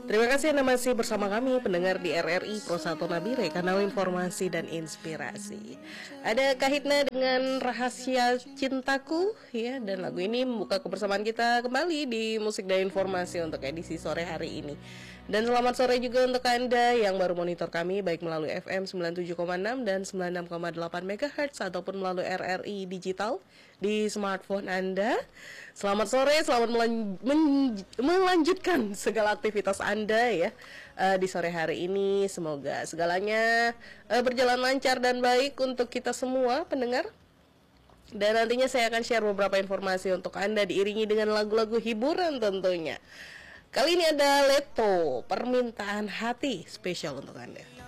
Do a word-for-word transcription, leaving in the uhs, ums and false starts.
Terima kasih Anda masih bersama kami pendengar di R R I Pro satu Nabire, kanal informasi dan inspirasi. Ada Kahitna dengan Rahasia Cintaku ya, dan lagu ini membuka kebersamaan kita kembali di Musik dan Informasi untuk edisi sore hari ini. Dan selamat sore juga untuk Anda yang baru monitor kami baik melalui F M sembilan puluh tujuh koma enam dan sembilan puluh enam koma delapan megahertz ataupun melalui R R I digital di smartphone Anda. Selamat sore, selamat melan- men- melanjutkan segala aktivitas Anda ya uh, di sore hari ini. Semoga segalanya uh, berjalan lancar dan baik untuk kita semua pendengar. Dan nantinya saya akan share beberapa informasi untuk Anda diiringi dengan lagu-lagu hiburan tentunya. Kali ini ada Leto, Permintaan Hati, spesial untuk Anda.